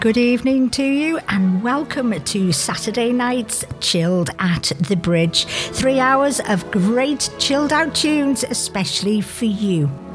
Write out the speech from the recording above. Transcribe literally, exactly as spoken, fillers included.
Good evening to you and welcome to Saturday night's Chilled at the Bridge. Three hours of great chilled out tunes, especially for you.